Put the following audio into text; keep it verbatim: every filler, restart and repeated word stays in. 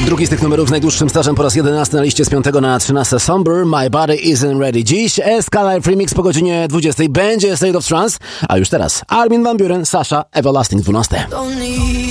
Drugi z tych numerów z najdłuższym stażem po raz jedenasty na liście z piątego na trzynaste. Somber, My Body Isn't Ready. Dziś S-K-Live Remix po godzinie dwudziestej będzie State of Trance, a już teraz Armin van Buuren, Sasha, Everlasting dwanaście.